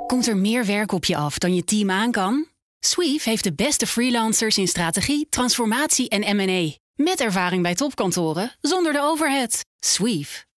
Komt er meer werk op je af dan je team aan kan? Sweef heeft de beste freelancers in strategie, transformatie en M&A. Met ervaring bij topkantoren, zonder de overhead. Sweef.